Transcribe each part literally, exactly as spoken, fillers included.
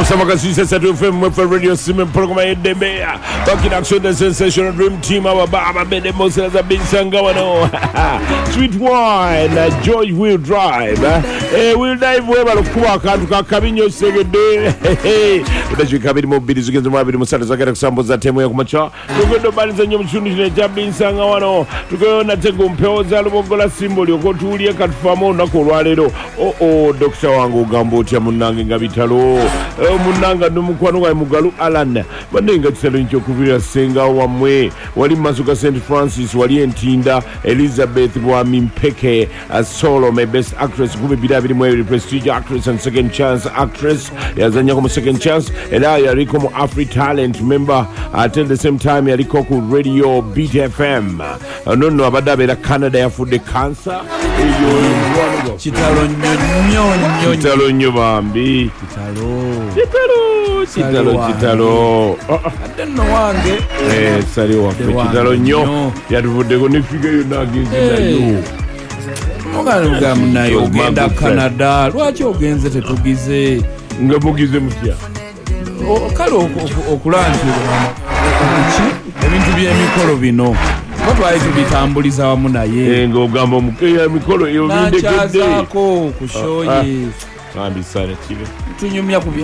Samakasi said to film for Radio Sim program de Bea. Talking action the sensational dream team our Baba Bede Moses have been sangawano. Sweet wine, uh, George will drive. Eh, will dive wherever of Kuaka to Cabino Segede. Hey, that you come in mobilities against the Mabidi Musata Zakar examples that Temo Macha. To go to Balis and Yumshuni Jabin Sangawano. To go on a Tegumpo Zalomogola symbol. You go to Ulia Katfamo Nakorado. Oh, oh, Doctor Wango Gambo Chamunang Gabitalo. Oh, Munanga Numukwano Mugalu Alan. Banenga Tselincho Kuvira Senga Wamwe. Wali Masuka Saint Francis, Wali Ntinda, Elizabeth Wamimpeke as solo, my best actress, Gumi Bidavi Mwe, prestige actress and second chance actress. Yazanya como second chance. And I Yariko Afri Talent member at the same time Yariko Radio Beat F M. I don't know about that Canada for the cancer. Chitalo nyonyo Chitalo nyobambi Chitalo Chitalo Chitalo Chitalo Adenno wange Eh sari wafe Chitalo nyo Yatuvude ko nifika yonagi Chitalo Mugani mugamu nayo ugenda Canada Lwaki ogenze tetugize Nga mugize mutya Kale okulantira ebintu by'emikolo bino Batwaye tubitambuliza wamu naye Eh ng'ogamba omukeya emikolo eyo bindekedde Nakyazako ku shoye Ambi sare kibe Tunyumya ku bye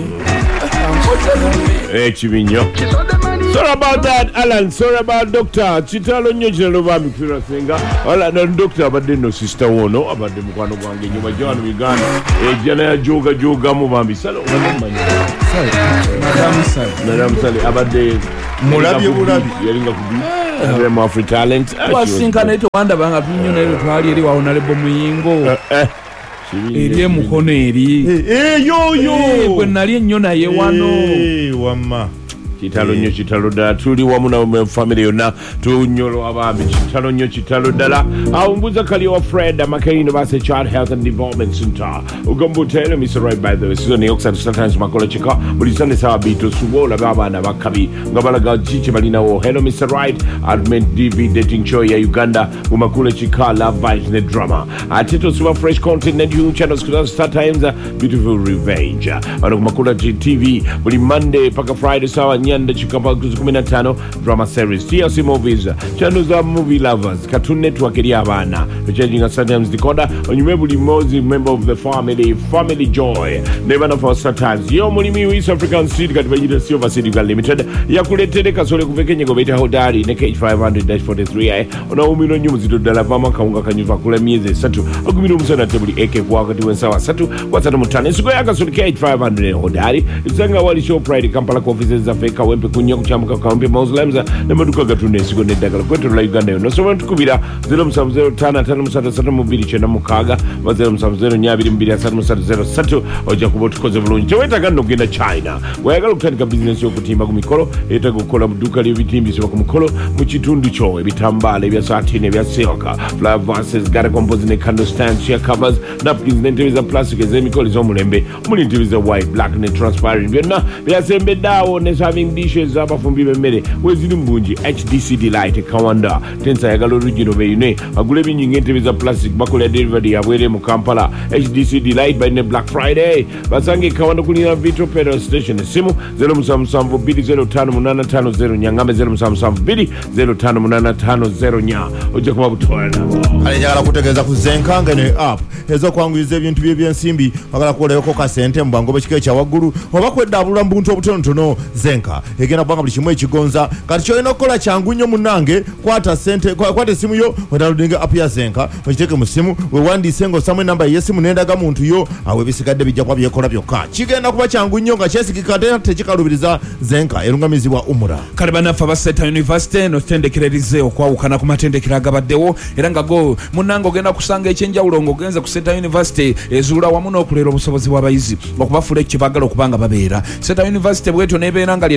Eh kibinyo Sorry about that, Alan. Sorry about Doctor Chitalo Nyojelo Bami Kira Senga. Ala na Doctor abadde no sister wono abadde mukwano gwange nyuma John Uganda. E jana ya joga joga mu bambi salo ngomanya. Sale. Madam Sale. Madam Sale abadde mulabi mulabi yalinga kubi. Abadde mu Afri Talent. Wasinka neto wanda banga tunyo nero twali eri waona lebo muyingo. Eh. Eri mukono eri. Eh yo yo. Bwe nali ennyo naye wano. Eh wamma. Chitalo nyo chitalo dala tuli wamu na family yonna tunyolo ababi chitalo nyo chitalo dala aumbuza kali wa Fred Mackay University Child Health and Development Center ugambo tele Mister Right by the way season ni oxide sometimes makola chika bulisande sawa bito subola baba na bakabi ngabalaga chiche balina wo hello Mister Right admin D V dating show ya Uganda umakule chika love vibes ne drama atito super fresh content and you channels kuza Star Times beautiful revenge ano kumakula T V buli Monday paka Friday sawa nyanda chikapa kumi na tano drama series T L C movies channels za movie lovers Cartoon Network eri abana changing sometimes decoder onyume buli mozi member of the family family joy never know for sometimes yo mulimi East African Seed katibajita Silver Seed Limited yakuletere kasole kuvekenye gobeta hodari ne K five hundred forty-three I ona umino nyumu zito dala vama kaunga kanyuva kule mieze satu agumino musana tebuli eke kwa wakati wensawa satu kwa satu mutane sigo ya kasole K five hundred hodari izanga wali show pride Kampala kwa offices za feka wempe kunya kuchamuka kaumbi Muslims na maduka gatune sigo ne dagala kwetu la Uganda yo no so tukubira zero seven zero tano tano musata satu mubili chena mukaga wa zero seven zero nyabiri mbili asatu musata zero satu oja kubotu koze bulungi cheweta gano genda China wayagala kutandika business yo kutimba kumikolo eta gukola muduka lyo bitimbi siba kumikolo mu kitundu kyo ebitambala ebya satine ebya silka flower vases gara composite ne candle stands chair covers napkins ne ntebe za plastic ez'emikolo z'omulembe muli ntebe za white black ne transparent byonna byasembeddawo ne serving dishes abafumbi b'emmere weziri mbungi H D C Delight Kawanda tensa yagala origino beyune agule binyinga entebe za plastic bakola delivery yabwere mu Kampala H D C Delight by ne Black Friday basange Kawanda kulina Vitro Petrol Station simu zero seven seven two zero five eight five zero nyangambe zero seven seven two zero five eight five zero nya oje kuba butoya nabo ale jagala kutegeeza ku Zenka ngene app ezo kwanguyiriza ebintu bye byensimbi bagala kukolako ka sente mbango bekike kya waggulu oba kweddaabulula mu buntu obutonotono Zenka egenda kubanga buli kimu ekigonza kati kyolina okukola kyangu nnyo munnange kwata sente kwata essimu yo wedownloadinga app ya Zenka okiteeke mu ssimu wewandiise ng'ossaamu ennamba y'essimu n'endaga muntu yo awo ebisigadde bijja kuba byekola byokka kigenda kuba kyangu nnyo nga kyesigika ate tekikalubiriza Zenka erungamizibwa umura kale banaffe aba Seta University no tendekererize okwawukana ku matendekero agabaddewo era nga go munnange ogenda kusanga ekyenjawulo ng'ogenze ku Seta University ezuula wamu n'okuleera obusobozi bw'abayizi okubafuula ekyo baagala okubanga babeera Seta University bwetyo n'ebeera nga lye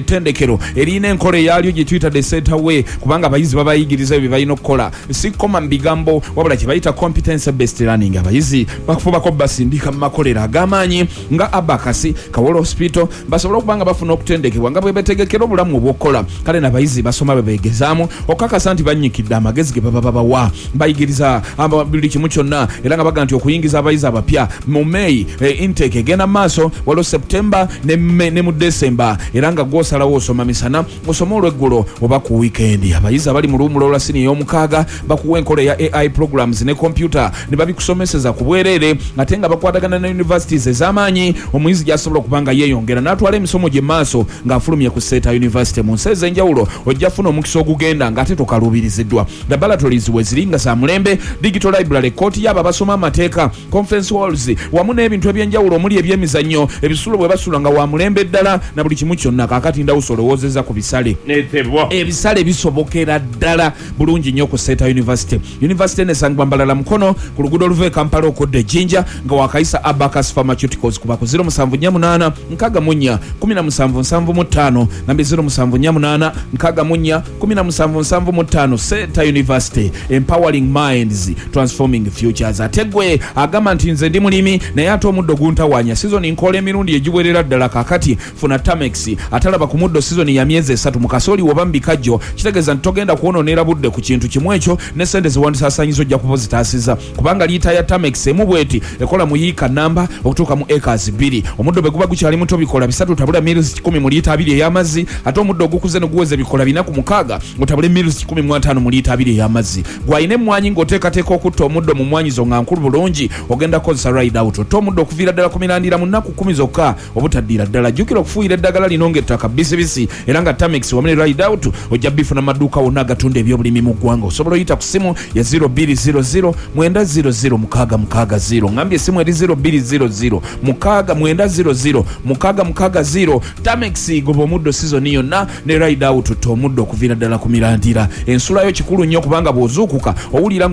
ettendekero erina enkola eyalyo gye tuyita the center way kubanga abayizi babayigiriza ebyo balina okukola si koma mu bigambo wabula kye bayita competence based learning abayizi bakufubako basindika mu makolero ag'amaanyi nga abakasi Kawolo hospital basobola okubanga bafuna okutendekebwa nga bwe betegekera obulamu obw'okukola kale n'abayizi basoma bebeegezaamu okukakasa nti bannyikidde amagezi ge baba babawa bayigiriza buli kimu kyonna era nga baga nti okuyingiza abayizi abapya mu May eh, intake egenda maaso waliwo September ne, ne mu December era nga gwosalawo osoma misana osoma olweggulo oba ku weekend abayizi abali mu luwumulo lwa sini ey'omukaaga bakuwa enkola ya A I programs ne computer ne babikusomeseza ku bwereere ate nga bakwatagana na universities ez'amaanyi omuyizi gy'asobola okubanga yeeyongera n'atwala emisomo gye maaso ng'afulumye ku Seta University mu nsi ez'enjawulo ojja funa omukisa ogugenda ng'ate tokalubiriziddwa laboratories we ziri nga za mulembe digital library kooti y'abo abasoma amateeka conference halls wamu n'ebintu eby'enjawulo omuli ebyemizannyo ebisulo bwe basula nga wa mulembe ddala na buli kimu kyonna kaakati ndawusa olowoozeza ku bisale ebisale bisobokera ddala bulungi nnyo ku Seta University University nesangibwa mbalala mukono ku luguudo oluva e Kampala okodde Jinja nga wakayisa Abacus Pharmaceuticals kuba ku zero musanvu nnya munaana nkaaga mu nnya kumi na musanvu nsanvu mu ttaano nambe zero musanvu nnya munaana nkaaga mu nnya kumi na musanvu nsanvu mu ttaano Seta University empowering minds transforming futures ate gwe agamba nti nze ndi mulimi naye ate omuddo guntawaanya sizoni nkola emirundi egiwerera ddala kaakati funa Tamex atalaba ku muddo sizoni ya myezi esatu mu kasooli woba mu bikajjo kitegeeza nti togenda kwonoonera budde ku kintu kimu ekyo ne ssente ziwandisaasaanyiza ojja kuba zitaasiza kubanga liita ya Tamex emu bweti ekola mu yiika namba okutuuka mu acres bbiri omuddo bwe guba gukyali muto bikola bisatu otabula miles kikumi mu liita abiri ey'amazzi ate omuddo ogukuze ne guweza bikola bina ku mukaaga otabule miles kikumi mu ataano mu liita abiri ey'amazzi gwayina emmwanyi ng'oteekateeka okutta omuddo mu mmwanyizo nga nkulu bulungi ogenda kukozesa ride out otta omuddo okuviira ddala ku mirandira mu nnaku kumi zokka obutaddiira ddala jjukira okufuuyira eddagala lino ng'ettaka bisibisi era nga Tamex wamu ne ride out ojja bifuna maduuka wonna agatunda ebyobulimi mu ggwanga osobola oyita ku simu ya zero bbiri zero zero mwenda zero zero mukaaga mukaaga zero ngambye esimu eri zero bbiri zero zero mukaaga mwenda zero zero mukaaga mukaaga zero Tamex goba omuddo sizoni yonna ne ride out otta omuddo okuviira ddala ku mirandira ensulayo kikulu nnyo kubanga bw'ozuukuka owulira